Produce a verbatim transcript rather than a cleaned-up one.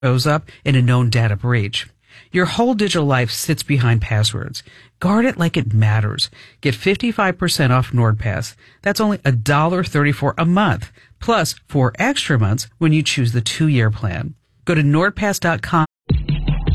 shows up in a known data breach. Your whole digital life sits behind passwords. Guard it like it matters. Get fifty-five percent off NordPass. That's only one dollar and thirty-four cents a month, plus four extra months when you choose the two-year plan. Go to nordpass dot com